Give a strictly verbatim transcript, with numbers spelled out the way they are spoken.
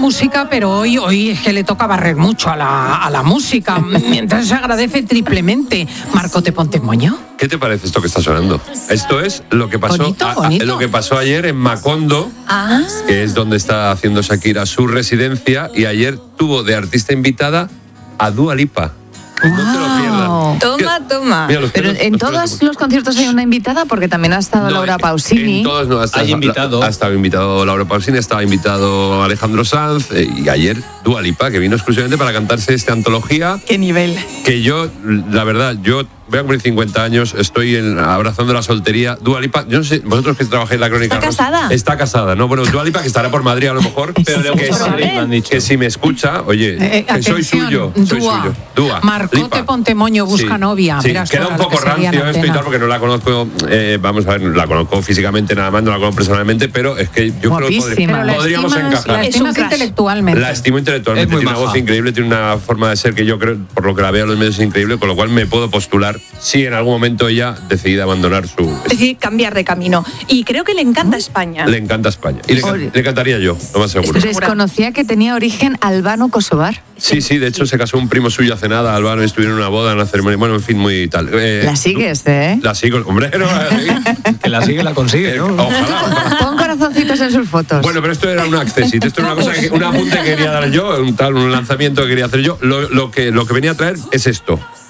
música, pero hoy, hoy es que le toca barrer mucho a la, a la música. Mientras se agradece triplemente. Marco, ¿te ponte moño? ¿Qué te parece esto que está sonando? Esto es lo que pasó, bonito, a, a, bonito. lo que pasó ayer en Macondo, Ah. que es donde está haciendo Shakira su residencia, y ayer tuvo de artista invitada a Dua Lipa. No te lo pierdas. Toma, toma. Mira, los Pero pelos- en los todos pelos- los conciertos hay una invitada, porque también ha estado No, Laura en- Pausini. En todos no, ha estado, Hay invitado. Ha estado invitado Laura Pausini, ha estado invitado Alejandro Sanz, eh, y ayer Dua Lipa, que vino exclusivamente para cantarse esta antología. Qué nivel. Que yo, la verdad, yo voy a cumplir cincuenta años, estoy en, abrazando la soltería. Dua Lipa, yo no sé, vosotros que trabajáis en la Crónica ¿Está Rosa, casada? Está casada, ¿no? Bueno, Dua Lipa, que estará por Madrid a lo mejor, pero que, mucho si, Madrid, me han dicho. que si me escucha, oye, Eh, que soy atención, suyo, soy Dua. suyo. Dua. Marcote Lipa. Pontemoño busca Sí, novia. Sí, Verás queda tú un ahora poco lo que sería en rancio esto y antena. tal, porque no la conozco, eh, vamos a ver, la conozco físicamente nada más, no la conozco personalmente, pero es que yo creo que Guapísima. Pero la podríamos estimas, encajar. la Es estimas un crash. intelectualmente. La estimo intelectualmente, Es muy tiene una maja. voz increíble, tiene una forma de ser que yo creo, por lo que la veo en los medios, es increíble, con lo cual me puedo postular si en algún momento ella decide abandonar su... Es decir, cambiar de camino. Y creo que le encanta España. Le encanta España. Y le, Oye. le encantaría yo, lo más seguro. Desconocía que tenía origen albano-kosovar. Sí, sí, de hecho se casó un primo suyo hace nada, Albano, y estuvieron en una boda, en una ceremonia, bueno, en fin, muy tal. Eh, La sigues, ¿eh? La sigo, hombre, no, Que la sigue, la consigue, eh, ¿no? ojalá. Pon corazoncitos en sus fotos. Bueno, pero esto era un accessit, esto era una cosa que, un apunte que quería dar yo, un tal, un lanzamiento que quería hacer yo. Lo, lo que, lo que venía a traer es esto.